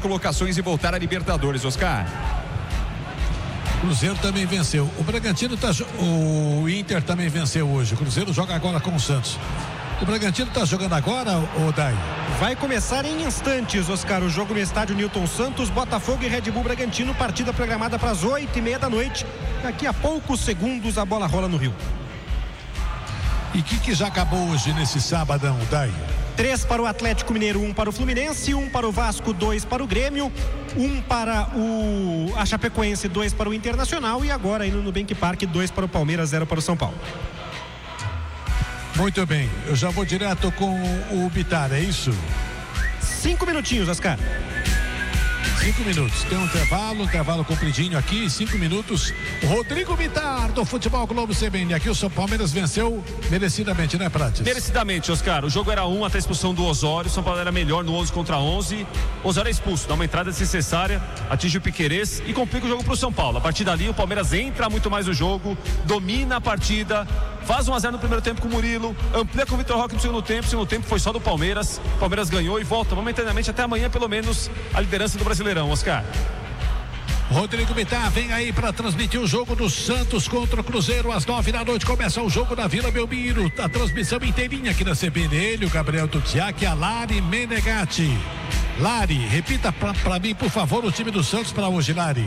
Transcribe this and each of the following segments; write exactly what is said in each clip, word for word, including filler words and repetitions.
colocações e voltar à Libertadores, Oscar. Cruzeiro também venceu. O Bragantino tá, o Inter também venceu hoje. O Cruzeiro joga agora com o Santos. O Bragantino tá jogando agora, ô Dai? Vai começar em instantes, Oscar, o jogo no estádio Newton Santos, Botafogo e Red Bull Bragantino, partida programada para as oito e meia da noite. Daqui a poucos segundos a bola rola no Rio. E o que, que já acabou hoje nesse sabadão, Dai? Três para o Atlético Mineiro, um para o Fluminense, um para o Vasco, dois para o Grêmio, um para o a Chapecoense, dois para o Internacional e agora indo no Nubank Park, dois para o Palmeiras, zero para o São Paulo. Muito bem, eu já vou direto com o Bitar, é isso? Cinco minutinhos, Oscar. Cinco minutos, tem um intervalo, um intervalo compridinho aqui, cinco minutos. Rodrigo Bitar, do Futebol Globo C B N. Aqui o São Palmeiras venceu merecidamente, né, Prates? Merecidamente, Oscar. O jogo era um até a expulsão do Osório. O São Paulo era melhor no onze contra onze. Osório é expulso, dá uma entrada desnecessária, atinge o Piquerez e complica o jogo pro São Paulo. A partir dali, o Palmeiras entra muito mais no jogo, domina a partida, faz um a zero no primeiro tempo com o Murilo, amplia com o Vitor Roque no segundo tempo. O segundo tempo foi só do Palmeiras. O Palmeiras ganhou e volta momentaneamente até amanhã, pelo menos, a liderança do Brasileirão, Oscar. Rodrigo Bitar vem aí para transmitir o jogo do Santos contra o Cruzeiro às nove da noite. Começa o jogo da Vila Belmiro. A transmissão inteirinha aqui na C B N. Ele, o Gabriel Tutiak e a Lari Menegatti. Lari, repita para mim, por favor, o time do Santos para hoje, Lari.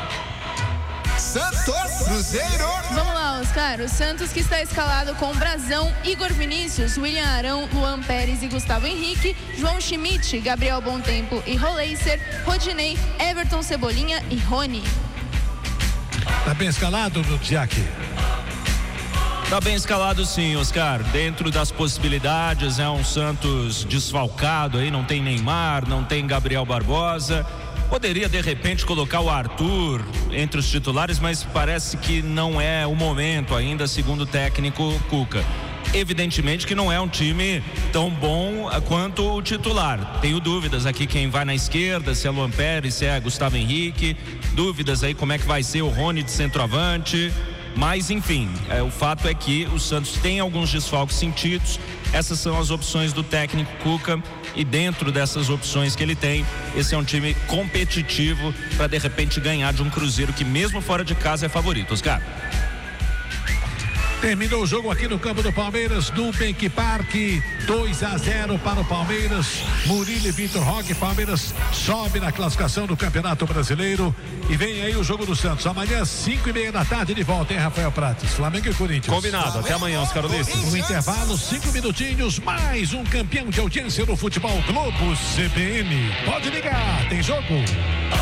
Santos, Cruzeiro. Vamos lá, Oscar. O Santos que está escalado com Brazão, Igor Vinícius, William Arão, Luan Pérez e Gustavo Henrique, João Schmidt, Gabriel Bontempo e Roleiser, Rodinei, Everton Cebolinha e Rony. Tá bem escalado, Tutiak? Tá bem escalado sim, Oscar, dentro das possibilidades. É um Santos desfalcado aí, não tem Neymar, não tem Gabriel Barbosa. Poderia de repente colocar o Arthur entre os titulares, mas parece que não é o momento ainda, segundo o técnico Cuca. Evidentemente que não é um time tão bom quanto o titular. Tenho dúvidas aqui quem vai na esquerda, se é Luan Pérez, se é Gustavo Henrique, dúvidas aí como é que vai ser o Rony de centroavante. Mas enfim, é, o fato é que o Santos tem alguns desfalques sentidos. Essas são as opções do técnico Cuca e dentro dessas opções que ele tem, esse é um time competitivo para de repente ganhar de um Cruzeiro que mesmo fora de casa é favorito, Oscar. Terminou o jogo aqui no campo do Palmeiras, no Nubank Park, dois a zero para o Palmeiras. Murilo e Vitor Roque. Palmeiras sobe na classificação do Campeonato Brasileiro. E vem aí o jogo do Santos. Amanhã, cinco e meia da tarde, de volta, hein, Rafael Prates? Flamengo e Corinthians. Combinado. Até amanhã, Oscar Ulisses. No intervalo, cinco minutinhos, mais um campeão de audiência no Futebol Globo C B N. Pode ligar, tem jogo.